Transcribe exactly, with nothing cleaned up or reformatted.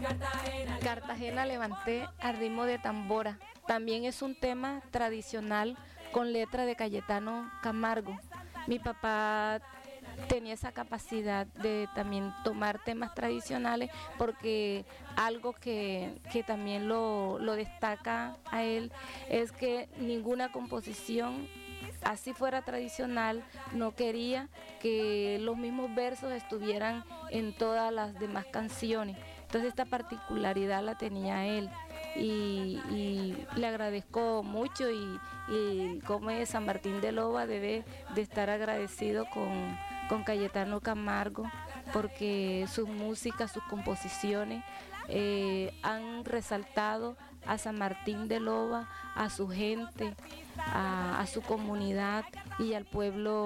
Cartagena levanté al ritmo de tambora. También es un tema tradicional con letra de Cayetano Camargo. Mi papá tenía esa capacidad de también tomar temas tradicionales, porque algo que, que también lo, lo destaca a él es que ninguna composición, así fuera tradicional, no quería que los mismos versos estuvieran en todas las demás canciones. Entonces esta particularidad la tenía él. Y, y le agradezco mucho, y, y como es San Martín de Loba debe de estar agradecido con, con Cayetano Camargo, porque sus músicas, sus composiciones eh, han resaltado a San Martín de Loba, a su gente, a, a su comunidad y al pueblo